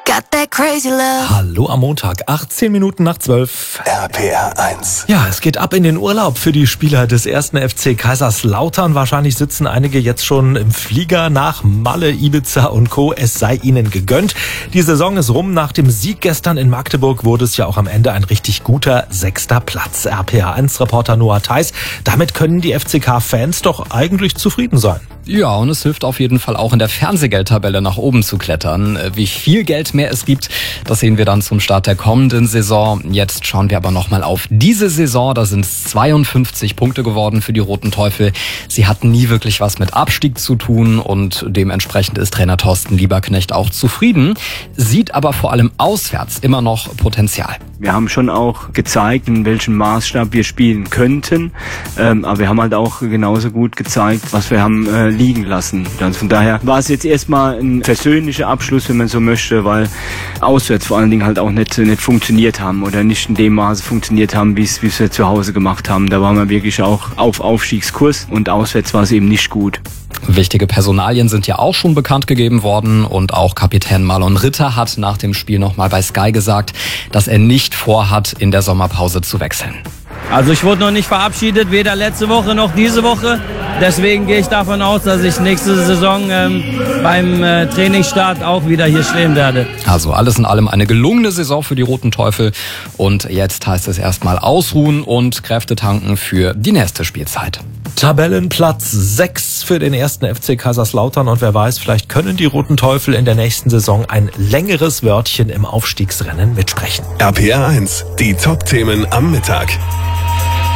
Got that crazy love. Hallo am Montag, 18 Minuten nach 12. RPR 1. Ja, es geht ab in den Urlaub für die Spieler des 1. FC Kaiserslautern. Wahrscheinlich sitzen einige jetzt schon im Flieger nach Malle, Ibiza und Co. Es sei ihnen gegönnt. Die Saison ist rum. Nach dem Sieg gestern in Magdeburg wurde es ja auch am Ende ein richtig guter 6. Platz. RPR 1-Reporter Noah Theis. Damit können die FCK-Fans doch eigentlich zufrieden sein. Ja, und es hilft auf jeden Fall auch in der Fernsehgeldtabelle nach oben zu klettern. Wie viel Geld mehr es gibt, das sehen wir dann zum Start der kommenden Saison. Jetzt schauen wir aber nochmal auf diese Saison. Da sind es 52 Punkte geworden für die Roten Teufel. Sie hatten nie wirklich was mit Abstieg zu tun und dementsprechend ist Trainer Thorsten Lieberknecht auch zufrieden, sieht aber vor allem auswärts immer noch Potenzial. Wir haben schon auch gezeigt, in welchem Maßstab wir spielen könnten, aber wir haben halt auch genauso gut gezeigt, was wir haben liegen lassen. Also von daher war es jetzt erstmal ein persönlicher Abschluss, wenn man so möchte, weil auswärts vor allen Dingen halt auch nicht funktioniert haben oder nicht in dem Maße funktioniert haben, wie es wir zu Hause gemacht haben. Da waren wir wirklich auch auf Aufstiegskurs und auswärts war es eben nicht gut. Wichtige Personalien sind ja auch schon bekannt gegeben worden und auch Kapitän Marlon Ritter hat nach dem Spiel nochmal bei Sky gesagt, dass er nicht vorhat, in der Sommerpause zu wechseln. Also ich wurde noch nicht verabschiedet, weder letzte Woche noch diese Woche. Deswegen gehe ich davon aus, dass ich nächste Saison beim Trainingsstart auch wieder hier stehen werde. Also alles in allem eine gelungene Saison für die Roten Teufel. Und jetzt heißt es erstmal ausruhen und Kräfte tanken für die nächste Spielzeit. Tabellenplatz 6 für den 1. FC Kaiserslautern und wer weiß, vielleicht können die Roten Teufel in der nächsten Saison ein längeres Wörtchen im Aufstiegsrennen mitsprechen. RPR 1, die Top-Themen am Mittag.